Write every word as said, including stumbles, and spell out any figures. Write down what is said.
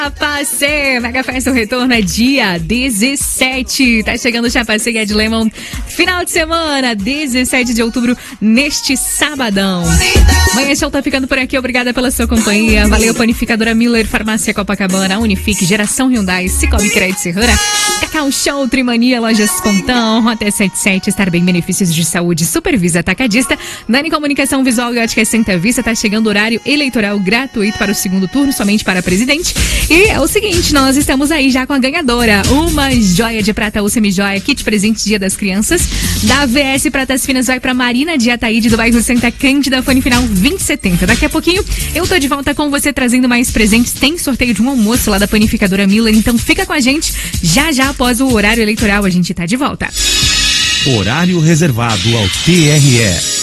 Chapacê, Mega Festa, o retorno é dia dezessete. Tá chegando o Chapacê Ed Lemon, final de semana, dezessete de outubro, neste sabadão. Manhã Show tá ficando por aqui, obrigada pela sua companhia. Valeu, Panificadora Miller, Farmácia Copacabana, Unifique, Geração Hyundai, Cicobi Crédito Serrana, Cacau Show, Trimania, Lojas Pontão, Rota setenta e sete, Estar Bem, Benefícios de Saúde, Supervisa Atacadista, Dani Comunicação Visual e Ótica Santa Vista. Tá chegando o horário eleitoral gratuito para o segundo turno, somente para presidente. E é o seguinte, nós estamos aí já com a ganhadora, uma joia de prata ou semi-joia, kit presente Dia das Crianças, da A V S Pratas Finas, vai pra Marina de Ataíde, do bairro Santa Cândida, fone final vinte e setenta. Daqui a pouquinho eu tô de volta com você trazendo mais presentes, tem sorteio de um almoço lá da Panificadora Miller, então fica com a gente, já já após o horário eleitoral a gente tá de volta. Horário reservado ao T R E.